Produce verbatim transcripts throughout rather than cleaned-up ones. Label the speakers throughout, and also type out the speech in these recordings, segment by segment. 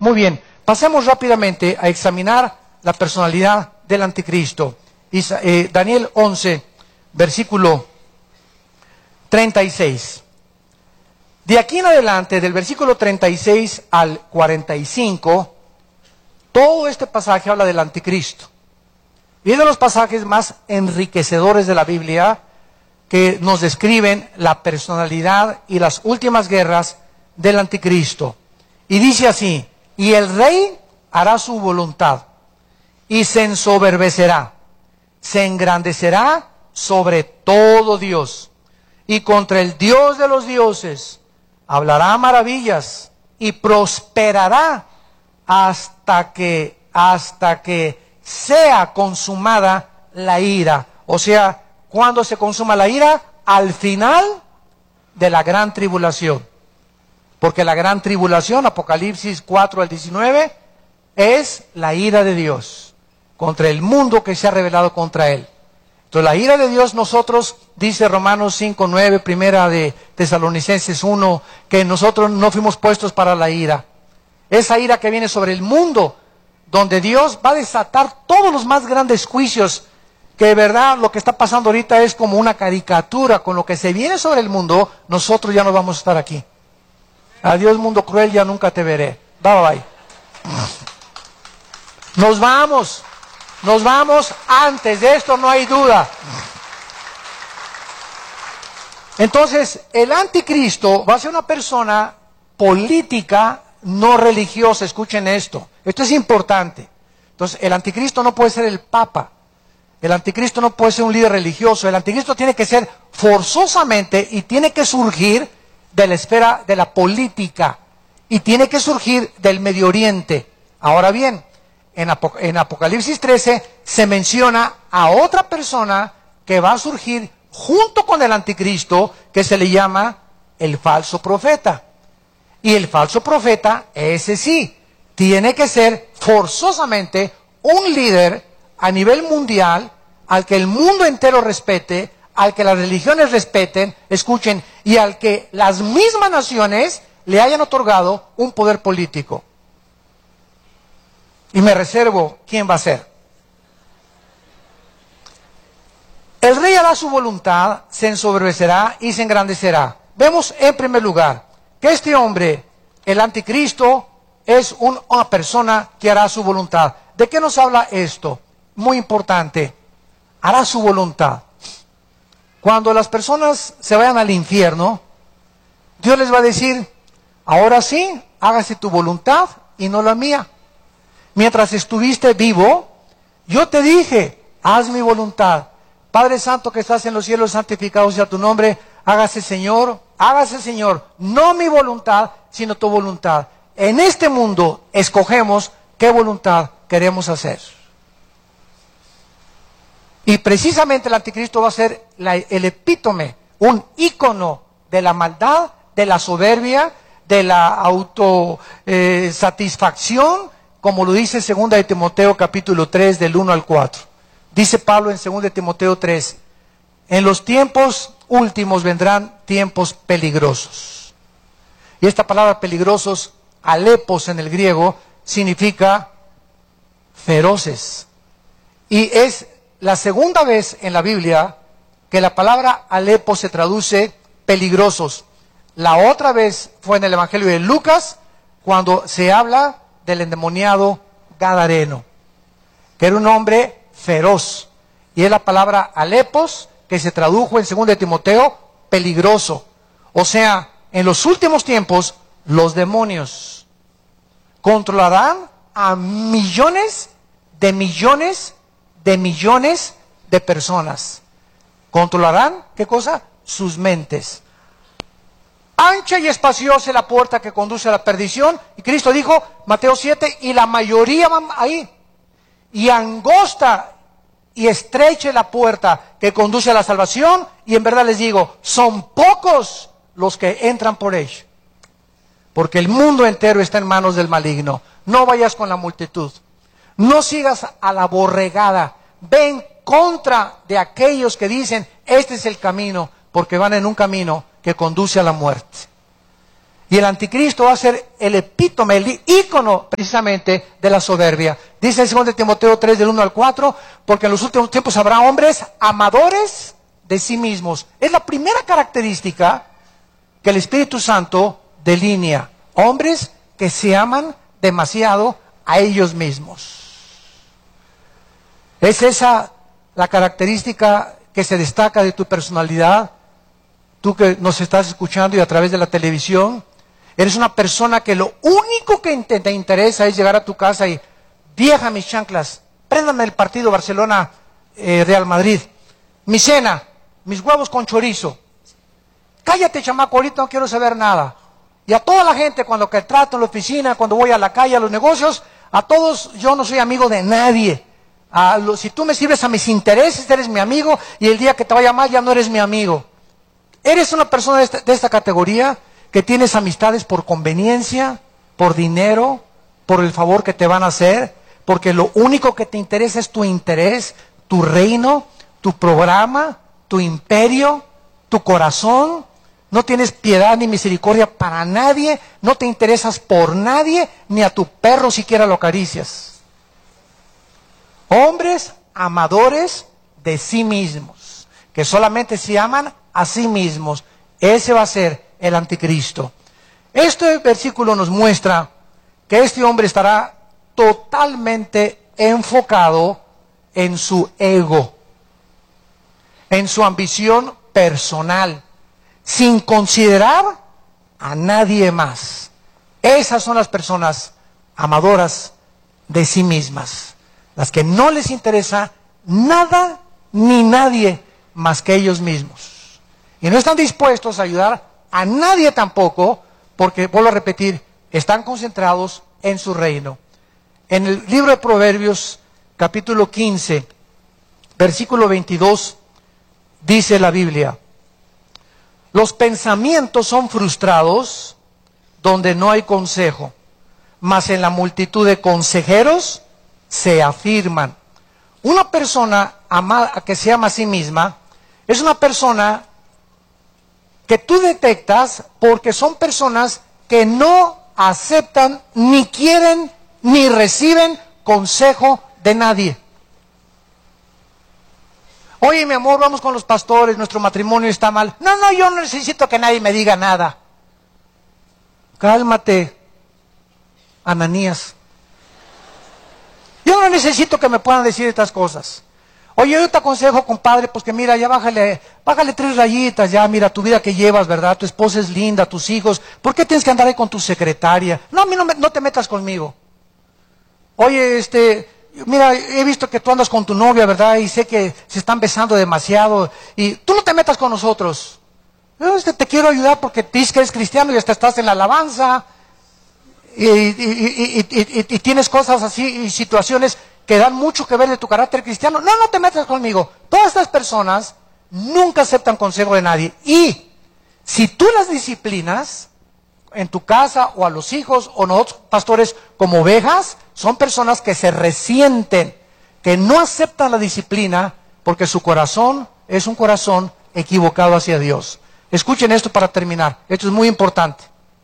Speaker 1: Muy bien, pasemos rápidamente a examinar la personalidad del anticristo. Isa- eh, Daniel once, versículo treinta y seis. De aquí en adelante, del versículo treinta y seis al cuarenta y cinco, todo este pasaje habla del anticristo. Y es de los pasajes más enriquecedores de la Biblia, que nos describen la personalidad y las últimas guerras del anticristo. Y dice así: y el rey hará su voluntad, y se ensoberbecerá, se engrandecerá sobre todo Dios, y contra el Dios de los dioses hablará maravillas, y prosperará hasta que, hasta que sea consumada la ira. O sea, ¿cuándo se consuma la ira? Al final de la gran tribulación. Porque la gran tribulación, Apocalipsis cuatro al diecinueve, es la ira de Dios contra el mundo que se ha rebelado contra él. Entonces la ira de Dios, nosotros, dice Romanos cinco nueve, primera de Tesalonicenses uno, que nosotros no fuimos puestos para la ira. Esa ira que viene sobre el mundo, donde Dios va a desatar todos los más grandes juicios, que de verdad lo que está pasando ahorita es como una caricatura con lo que se viene sobre el mundo. Nosotros ya no vamos a estar aquí. Adiós mundo cruel, ya nunca te veré. Bye bye. Nos vamos, nos vamos antes de esto, no hay duda. Entonces, el anticristo va a ser una persona política, no religiosa. Escuchen esto, esto es importante. Entonces, el anticristo no puede ser el papa, el anticristo no puede ser un líder religioso, el anticristo tiene que ser forzosamente y tiene que surgir de la esfera de la política y tiene que surgir del Medio Oriente. Ahora bien, en, Apoc- en Apocalipsis trece se menciona a otra persona que va a surgir junto con el anticristo, que se le llama el falso profeta. Y el falso profeta, ese sí, tiene que ser forzosamente un líder a nivel mundial, al que el mundo entero respete, al que las religiones respeten, escuchen, y al que las mismas naciones le hayan otorgado un poder político. Y me reservo quién va a ser. El rey hará su voluntad, se ensoberbecerá y se engrandecerá. Vemos en primer lugar que este hombre, el anticristo, es un- una persona que hará su voluntad. ¿De qué nos habla esto? Muy importante. Hará su voluntad. Cuando las personas se vayan al infierno, Dios les va a decir: ahora sí, hágase tu voluntad y no la mía. Mientras estuviste vivo, yo te dije: haz mi voluntad. Padre Santo que estás en los cielos, santificado sea tu nombre. Hágase, Señor, hágase, Señor, no mi voluntad, sino tu voluntad. En este mundo escogemos qué voluntad queremos hacer. Y precisamente el anticristo va a ser la- el epítome, un ícono de la maldad, de la soberbia, de la autosatisfacción, como lo dice segunda de Timoteo capítulo tres del uno al cuatro. Dice Pablo en segunda de Timoteo tres: en los tiempos últimos vendrán tiempos peligrosos. Y esta palabra peligrosos, alepos en el griego, significa feroces. Y es la segunda vez en la Biblia que la palabra alepo se traduce peligrosos. La otra vez fue en el Evangelio de Lucas, cuando se habla del endemoniado gadareno, que era un hombre feroz. Y es la palabra alepos, que se tradujo en segunda de Timoteo, peligroso. O sea, en los últimos tiempos, los demonios controlarán a millones de millones de millones de personas. Controlarán, ¿qué cosa? Sus mentes. Ancha y espaciosa es la puerta que conduce a la perdición. Y Cristo dijo, Mateo siete, y la mayoría van ahí. Y angosta y estrecha es la puerta que conduce a la salvación. Y en verdad les digo, son pocos los que entran por ella. Porque el mundo entero está en manos del maligno. No vayas con la multitud. No sigas a la borregada. Ve en contra de aquellos que dicen, este es el camino, porque van en un camino que conduce a la muerte. Y el anticristo va a ser el epítome, el ícono precisamente de la soberbia. Dice en segundo Timoteo tres, del uno al cuatro, porque en los últimos tiempos habrá hombres amadores de sí mismos. Es la primera característica que el Espíritu Santo delinea. Hombres que se aman demasiado a ellos mismos. ¿Es esa la característica que se destaca de tu personalidad? Tú que nos estás escuchando y a través de la televisión, eres una persona que lo único que te interesa es llegar a tu casa y, vieja mis chanclas, préndame el partido Barcelona eh, Real Madrid, mi cena, mis huevos con chorizo. Cállate, chamaco, ahorita no quiero saber nada. Y a toda la gente, cuando que trato en la oficina, cuando voy a la calle, a los negocios, a todos, yo no soy amigo de nadie. A lo, si tú me sirves a mis intereses, eres mi amigo, y el día que te vaya mal ya no eres mi amigo. Eres una persona de esta, de esta categoría que tienes amistades por conveniencia, por dinero, por el favor que te van a hacer, porque lo único que te interesa es tu interés, tu reino, tu programa, tu imperio, tu corazón. No tienes piedad ni misericordia para nadie, no te interesas por nadie, ni a tu perro siquiera lo acaricias. Hombres amadores de sí mismos, que solamente se aman a sí mismos. Ese va a ser el anticristo. Este versículo nos muestra que este hombre estará totalmente enfocado en su ego, en su ambición personal, sin considerar a nadie más. Esas son las personas amadoras de sí mismas, las que no les interesa nada ni nadie más que ellos mismos. Y no están dispuestos a ayudar a nadie tampoco, porque, vuelvo a repetir, están concentrados en su reino. En el libro de Proverbios, capítulo quince, versículo veintidós, dice la Biblia: los pensamientos son frustrados donde no hay consejo, mas en la multitud de consejeros se afirman. Una persona amada, que se ama a sí misma, es una persona que tú detectas porque son personas que no aceptan, ni quieren, ni reciben consejo de nadie. Oye, mi amor, vamos con los pastores, nuestro matrimonio está mal. No, no, yo no necesito que nadie me diga nada. Cálmate, Ananías. Yo no necesito que me puedan decir estas cosas. Oye, yo te aconsejo, compadre, pues que mira, ya bájale, bájale tres rayitas, ya mira tu vida que llevas, ¿verdad? Tu esposa es linda, tus hijos. ¿Por qué tienes que andar ahí con tu secretaria? No, a mí no, me, no te metas conmigo. Oye, este... mira, he visto que tú andas con tu novia, ¿verdad? Y sé que se están besando demasiado. Y tú no te metas con nosotros. Yo este, te quiero ayudar porque te dices que eres cristiano y hasta estás en la alabanza. Y, y, y, y, y, y tienes cosas así y situaciones que dan mucho que ver de tu carácter cristiano. No, no te metas conmigo. Todas estas personas nunca aceptan consejo de nadie. Y si tú las disciplinas en tu casa o a los hijos o nosotros pastores como ovejas, son personas que se resienten, que no aceptan la disciplina porque su corazón es un corazón equivocado hacia Dios. Escuchen esto para terminar, esto es muy importante.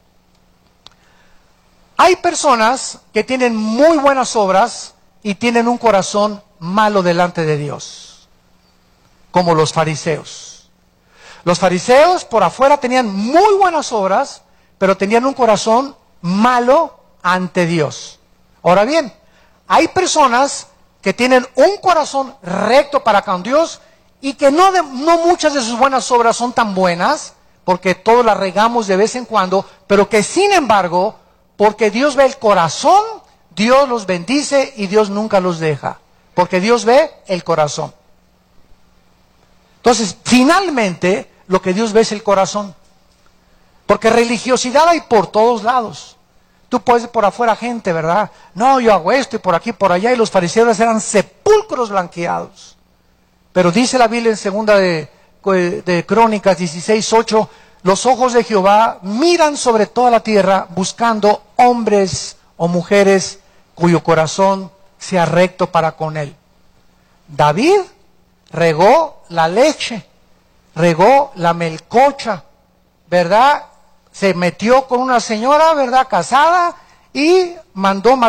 Speaker 1: Hay personas que tienen muy buenas obras y tienen un corazón malo delante de Dios, como los fariseos. Los fariseos por afuera tenían muy buenas obras, pero tenían un corazón malo ante Dios. Ahora bien, hay personas que tienen un corazón recto para con Dios y que no, de, no muchas de sus buenas obras son tan buenas, porque todos las regamos de vez en cuando, pero que sin embargo, porque Dios ve el corazón, Dios los bendice y Dios nunca los deja, porque Dios ve el corazón. Entonces, finalmente, lo que Dios ve es el corazón. Porque religiosidad hay por todos lados. Tú puedes ver por afuera gente, ¿verdad? No, yo hago esto y por aquí, por allá. Y los fariseos eran sepulcros blanqueados. Pero dice la Biblia en segunda de, de Crónicas dieciséis, ocho, los ojos de Jehová miran sobre toda la tierra buscando hombres o mujeres cuyo corazón sea recto para con él. David regó la leche, regó la melcocha, ¿verdad? se metió con una señora, ¿verdad?, casada, y mandó matar